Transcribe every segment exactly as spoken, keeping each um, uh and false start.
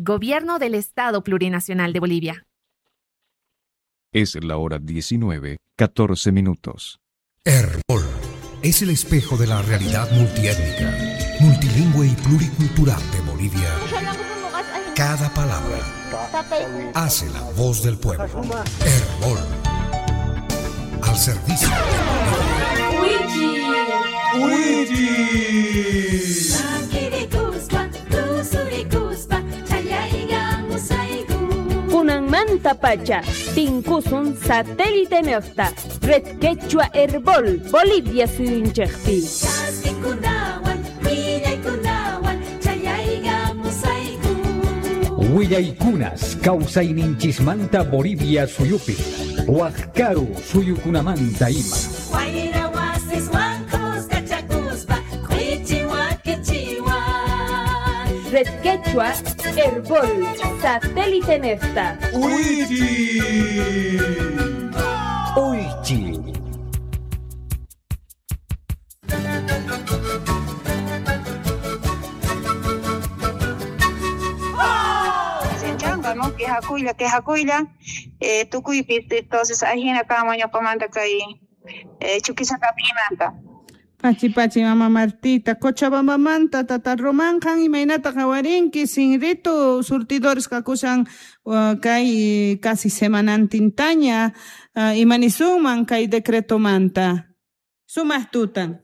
Gobierno del Estado Plurinacional de Bolivia. Es la hora diecinueve, catorce minutos. Herbol es el espejo de la realidad multiétnica, multilingüe y pluricultural de Bolivia. Cada palabra hace la voz del pueblo. Herbol, al servicio de Bolivia. Kunan manta pacha, tinkusun satélite nefta, red quechua Herbol, Bolivia suyunchekpi. Huillaykunas, kausayninchismanta Bolivia suyupi, huajkaru suyukunamanta ima. Red quechua Herbol, satélite nefta. Uichi. Uichi. ¿no? Que jacuilla, que jacuilla, eh, tucuipis, entonces ajena camaño comanda caí, eh, chuquisaca pimenta. Pachi pachi mama Martita, Cochabamba manta, tata romanjan y mainata jawarinki, sin rito, surtidores kakusan uh, kai casi semanantintaña, uh, y manisuman kai decreto manta. Sumas tutan.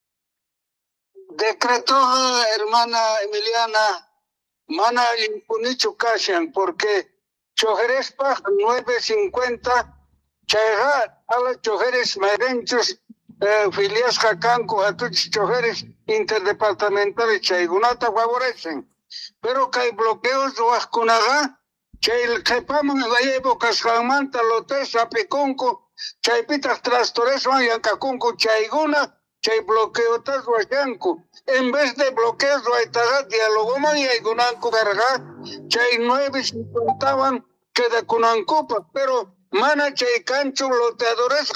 Decreto, hermana Emiliana, mana impunichu kashan, porque chojerespa nueve cincuenta, chayra a los chojeres merenchos, Eh, filias jacanco a tus choferes interdepartamentales chaygunata favorecen, pero que hay bloqueos huascunaga chay el jepamos de épocas jamanta lotes apiconco chaypitas trastores van yancacunco chayguna chay bloqueo tas huayanco en vez de bloqueos huaytaga diálogo man yaygunanco carga chay nueve cincuentaban que de cunancopa, pero mana chay cancho loteadores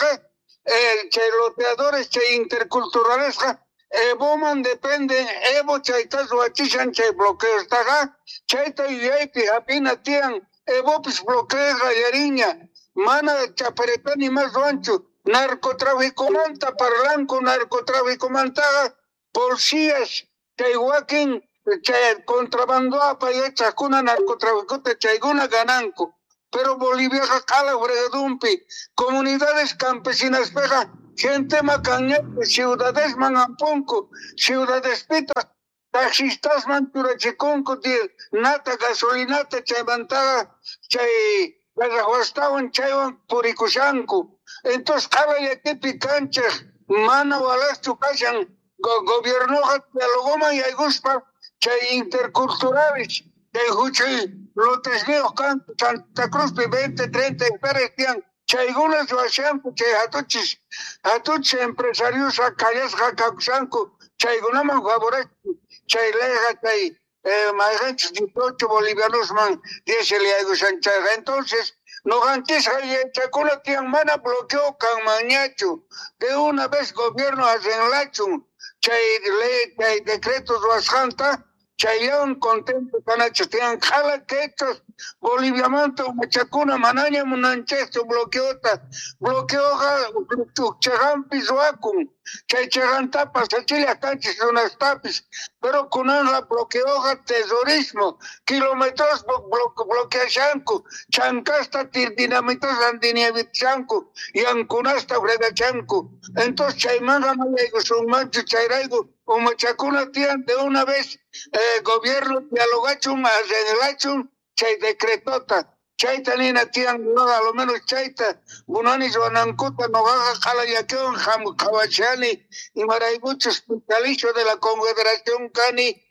el chay loteadores chay interculturales evo man depende evo chaytas huachishan chay bloqueos taga chayta yaypi apina tian evo pis bloqueos gallariña mana chaparetani más rancho narcotráfico manta parlanco narcotráfico mantaga policías chay huaquín chay contrabando apa y chacuna narcotráfico te chayguna gananco. Pero Bolivia jala fregadumpi, comunidades campesinas peja, gente macañete, ciudades manampunco, ciudades pita, taxistas manturachiconco, nata gasolinata, chaymantaga, chay, gazahuastawan, chaywan puricushanco. Entonces, jala y aquí picancha, mana walastu kashan, gobierno dialogoma y aiguspa, chay interculturales, chay huchay, lotes míos canto Santa Cruz veinte, treinta hectáreas tian chaygunas huashanco chay hatuchis hatuchis empresarios acayas jacacusanco chaygunaman favorece chay leja chay eh, maganchos dieciocho bolivianos man diez eliagusan chayga entonces no gantes hay chacuna tian mana bloqueo can mañacho de una vez gobierno hacen lacho chay ley chay decretos huasjanta Chayón contento canacho tienen jala quechos Bolivia manto machacuna manaña munanchesto bloqueota bloqueoga chagampi zoacum chay chagantapas chile canchis unas tapis pero kunanga bloqueoga tesorismo kilómetros bloqueachanco chancasta dinamitas andinievichanco y ancunasta fregachanco entonces chaymanga malaygo son mancho chayraigo o machacuna tian de una vez eh, gobierno dialogachum arreglachum chay decretota chayta nina tian no a lo menos chayta bunani zoanancuta no gaga jala yaqueon jam cabachani y maraibucho hospitalicio de la Confederación Cani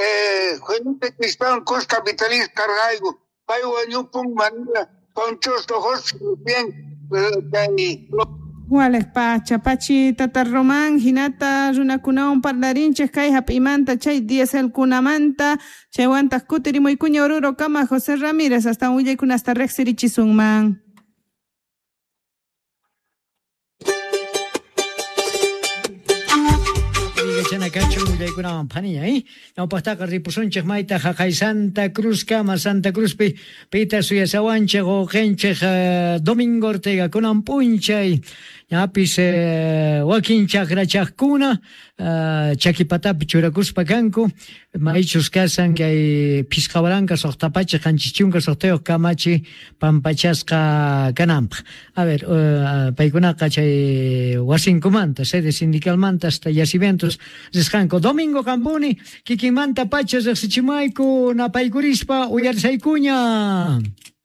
eh Juanite Crispán Cos Capitalista Cargaigo Paihuañupung Manila Ponchos Tojos bien eh, Wales pacha, pachi tata román, hinata, runakunaon parlarinches, kai hapimanta, chay diez el kunamanta, chay guantas kutiri muy cuña oruro kama José Ramírez, hasta un kun hasta rexiri chisungman. Chanakachu Yaikunaman Panilla, ¿eh? No pastaca ripusunche maita jajay Santa Cruz Cama, Santa Cruz pi pita suya sawanche go genche Domingo Ortega kunan punchay. Yapis Joaquín Chakra Chakuna, Chakipatap Churakuspa Kanku, Maichus Kasan que hay Piscabaranca, Sortapache, Hanchichunga, Sorteo Camachi, Pampachasca Canamp. A ver, Paicunaca Chay Huasinkumanta, sede sindical manta hasta Yaciventos, Zesjanco, Domingo Cambuni, Kikimanta Pachas de Sichimaiku, Napaicurispa, Uyarsaikuña.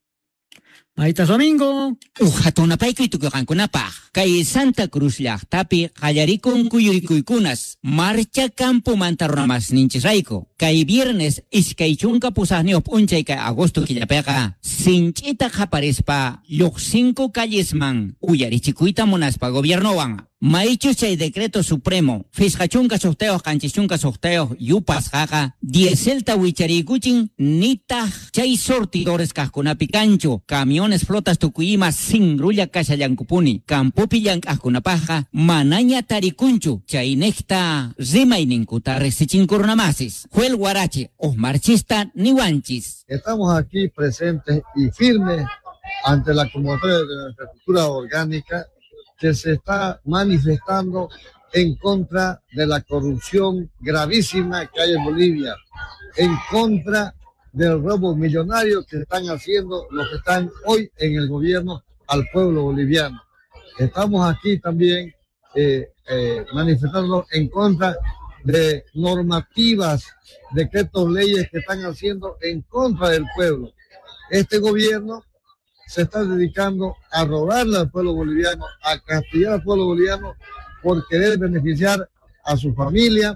Ahí está Domingo. Ujatuna paiku itukuqankunapaq kay Santa Cruz llaqtapi qallarikun kuyurikuykunas marcha campomanta runamasninchirayku kay viernes iskay chunka pusaqniyuq p'unchay kay agosto killapiqa sinch'ita qaparispa lluqsinku callesman uyarichikuyta munaspa gobiernowan maichus chay decreto supremo fisqachunka suqtayuq qanchischunka suqtayuq yupas qaqa dieselta wichariykuchin nitaq chay sortidores kaqkunapi kanchu camiones flotas tukuyima sinrulla kashallankupuni campopi llank'aqkunapaqa manaña tarikunchu chay nekta rimayninkuta riqsichinkurunamasis Juel Guarachi Osmarchista Niwanchis. Estamos aquí presentes y firmes ante la convocatoria de nuestra cultura orgánica que se está manifestando en contra de la corrupción gravísima que hay en Bolivia, en contra del robo millonario que están haciendo los que están hoy en el gobierno al pueblo boliviano. Estamos aquí también eh, eh, manifestándonos en contra de normativas, decretos, leyes que están haciendo en contra del pueblo. Este gobierno se está dedicando a robarle al pueblo boliviano, a castigar al pueblo boliviano por querer beneficiar a su familia,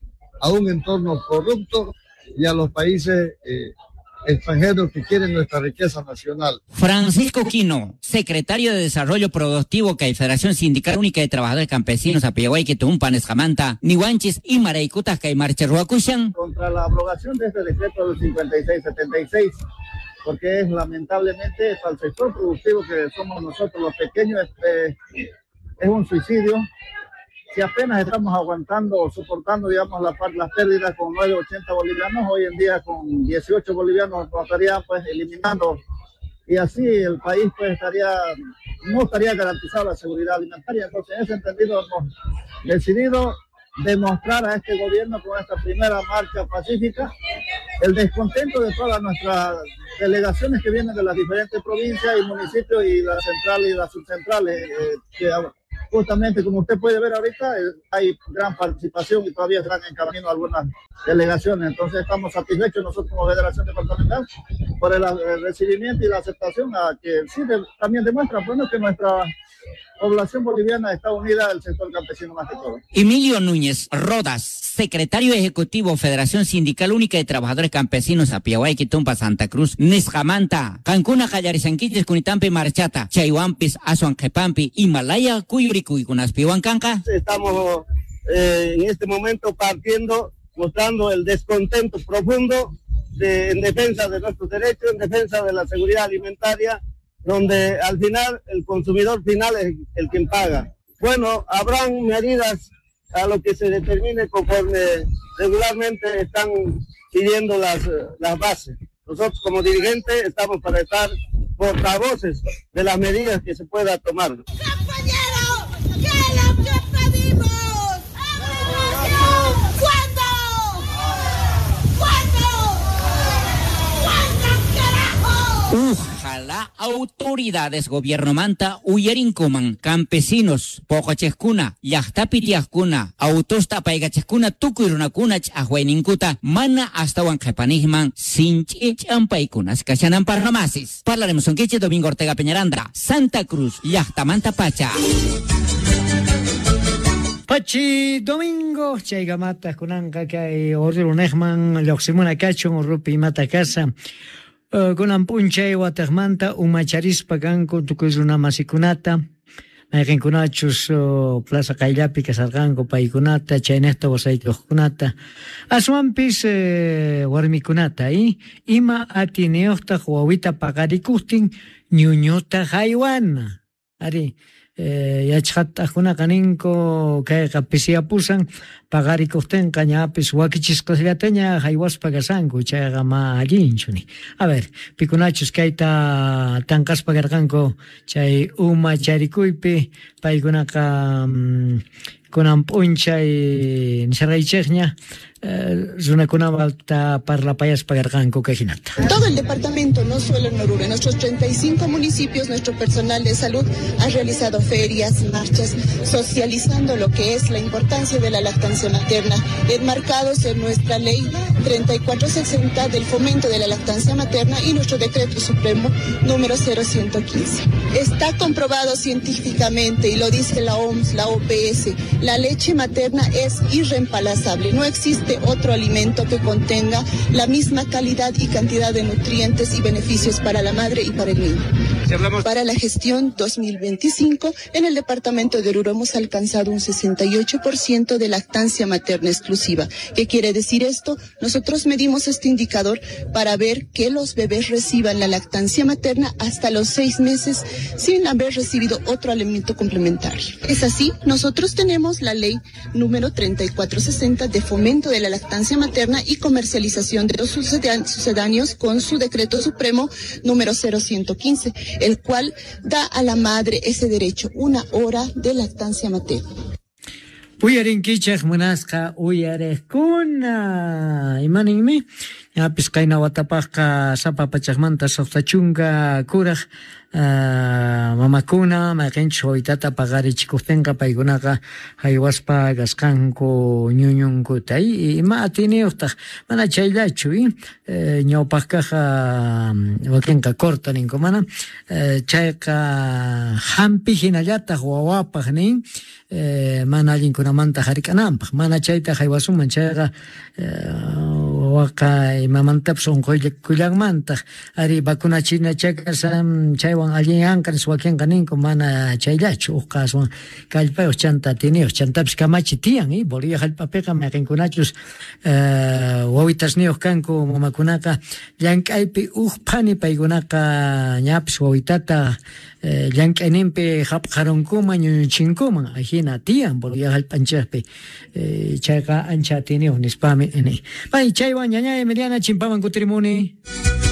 a un entorno corrupto y a los países eh, extranjeros que quieren nuestra riqueza nacional. Francisco Quino, secretario de Desarrollo Productivo que Federación Sindical Única de Trabajadores Campesinos Apiaguay que Tumpan Escamanta, Niwanchis y Maraicutas que Marcha Ruacushan. Contra la abrogación de este decreto del cincuenta y seis setenta y seis, porque es lamentablemente para el sector productivo que somos nosotros los pequeños, este, es un suicidio. Si apenas estamos aguantando o soportando, digamos, la, las pérdidas con nueve ochenta bolivianos, hoy en día con dieciocho bolivianos nos estarían pues eliminando y así el país pues estaría, no estaría garantizada la seguridad alimentaria. Entonces en ese entendido hemos decidido demostrar a este gobierno con esta primera marcha pacífica el descontento de todas nuestras delegaciones que vienen de las diferentes provincias y municipios y las centrales y las subcentrales eh, que justamente, como usted puede ver ahorita, hay gran participación y todavía están en camino algunas delegaciones. Entonces estamos satisfechos nosotros como Federación Departamental por el, el recibimiento y la aceptación a que sí de, también demuestra bueno, que nuestra población boliviana está unida al sector campesino más que todo. Emilio Núñez Rodas, secretario ejecutivo Federación Sindical Única de Trabajadores Campesinos Apiaguay, Quitumpa, Santa Cruz, Nesjamanta, Cancuna, Callarisanquiches, Cunitampi, Marchata, Chayhuampis, Azuanjepampi, Himalaya, Cuyuricuy, Cunaspihuancanca. Estamos eh, en este momento partiendo, mostrando el descontento profundo de, en defensa de nuestros derechos, en defensa de la seguridad alimentaria, donde al final el consumidor final es el quien paga. Bueno, habrán medidas a lo que se determine conforme regularmente están pidiendo las, las bases. Nosotros como dirigentes estamos para estar portavoces de las medidas que se pueda tomar. ¡Compañero! ¿Qué es lo que pedimos? ¿Cuándo? ¿Cuándo? ¿Cuándo, carajo? Ojalá autoridades gobierno manta uyarinkuman campesinos poqacheskuna llaqtapitiaqkuna autosta paygacheskuna tukuy runakuna ch'aqwayninkuta mana astawan qhipanijman sinch'i ch'ampaykunas kashananparramasis. Parlaremos con Kichi Domingo Ortega Peñaranda, Santa Cruz, llaqtamanta pacha. Pachi Domingo, chaygamata kunanqa kay orrulunejman lluqsimuna kachun urrupi imata casa. Uh, kunan punchay watakmanta umacharispa kanku tukuy runamasikunata mayqinkunachus uh, Plaza Qayllapi kasarqanku paykunata chaynejta wasaykuqkunata aswanpis uh, warmikunata y ima atiniyuqtaq wawita paqarikuqtin ñuñuta haywana ari eh, yachqatajuna kaninko kayqa pisiapusan pagarikuqtinqa ñapis wakichisqallateña haywaspa kasanku chayqa ma allinchuni. A ver, pikunachus kayta tanqaspa karqanku chay uma charikuypi paykunaqa um, kunan p'unchay nisaraychikña runakunamalta parlapayas pagarqanku kajinata. Todo el departamento, no solo en Oruro, en nuestros treinta y cinco municipios, nuestro personal de salud ha realizado ferias, marchas, socializando lo que es la importancia de la lactancia materna, enmarcados en nuestra ley treinta y cuatro sesenta del fomento de la lactancia materna y nuestro decreto supremo número cero ciento quince. Está comprobado científicamente, y lo dice la O M S, la O P S, la leche materna es irreemplazable. No existe otro alimento que contenga la misma calidad y cantidad de nutrientes y beneficios para la madre y para el niño. Si hablamos... Para la gestión dos mil veinticinco, en el departamento de Oruro hemos alcanzado un sesenta y ocho por ciento de lactancia materna exclusiva. ¿Qué quiere decir esto? Nosotros medimos este indicador para ver que los bebés reciban la lactancia materna hasta los seis meses sin haber recibido otro alimento complementario. Es así, nosotros tenemos la ley número treinta y cuatro sesenta de fomento de la lactancia materna y comercialización de los sucedáneos con su decreto supremo número cero ciento quince, el cual da a la madre ese derecho, una hora de lactancia materna. Uyarinkichaq munasqa uyarejkuna imaninmi ñapis kayna watapaqqa sapa pachaqmanta suqtachunqa kuraq uh, mamakuna mayqinchik wawitata paqarichikuqtinqa paykunaqa haywaspa kasqanku ñuñunkutay ima atiniyuqtaq mana chayllachu eh, ñawpaqqa wakinqa corta ninku mana eh, chayqa hampi hinallataq wawapaq nin eh, mana allinkunamanta harik'ananpaq mana chayta haywasuman chayqa eh, waqa imamantapas unquyllakunmantaq ari vacunachinachakasam chaywan allinyankanis wakinqa ninku mana chayllachu uq kaswan kallpayuq chanta tiniyuq chantapas kamachi tiyan y Bolivia hallp'apiqa mayqinkunachus eh, wawitasniyuq kanku mamakunaqa llank'aypi uqphani paykunaqa ñapis wawitata eh, llank'ayninpi hapqarunkuman ñuñuchinkuman ajina tiyan Bolivia hallp'anchikpi eh, chayqa ancha tiniyuq nispami ini pay chaywan ñaña Emiliana chimpaman kutirimuni.